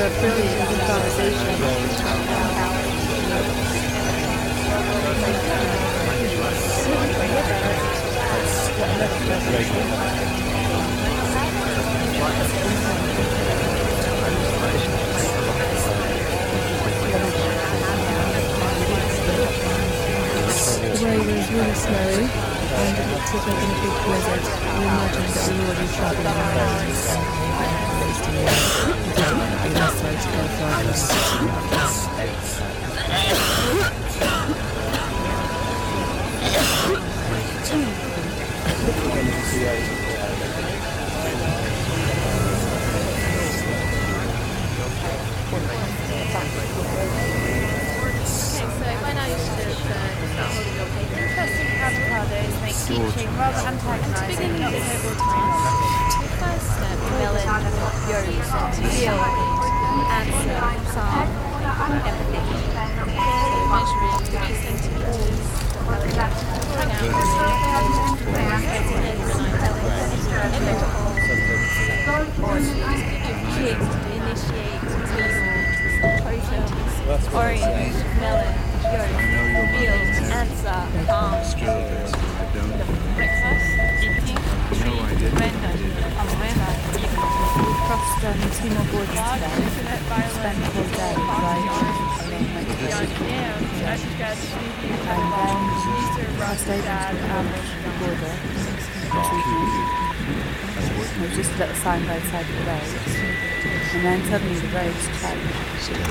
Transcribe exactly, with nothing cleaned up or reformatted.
a really good conversation. The road was really snowy and it looked like in a big blizzard. We imagined that we were already travelling around and wasting years. We didn't want to be less slow to go Avocados make teaching rather antagonising, not so times. The first step, melon, yolks, veal, answer, psalm, empathy. So measuring three centimetres, pouring out initiate, initiate, totems, orange, melon, yolk, veal, answer, palm. Breakfast, evening, tea, random, umbrella, evening. We crossed um, two more borders today. Spent the whole day driving along Mexico. And then crossed over to the Amish border. There was just a little sign by the side of the road. And then suddenly the roads changed.